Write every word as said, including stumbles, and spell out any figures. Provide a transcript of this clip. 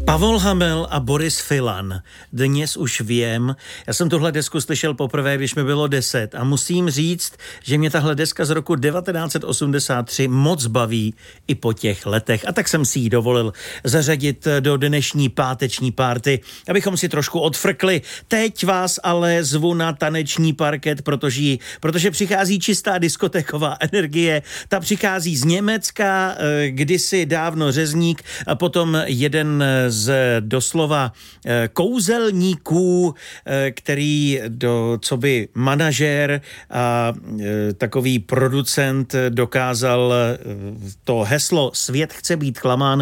Pavol Hamel a Boris Filan. Dnes už vím. Já jsem tuhle desku slyšel poprvé, když mi bylo deset a musím říct, že mě tahle deska z roku devatenáct set osmdesát tři moc baví i po těch letech. A tak jsem si ji dovolil zařadit do dnešní páteční party, abychom si trošku odfrkli. Teď vás ale zvu na taneční parket, protože, protože přichází čistá diskotéková energie. Ta přichází z Německa, kdysi dávno řezník a potom jeden z doslova kouzelníků, který do coby manažér a takový producent dokázal to heslo Svět chce být klamán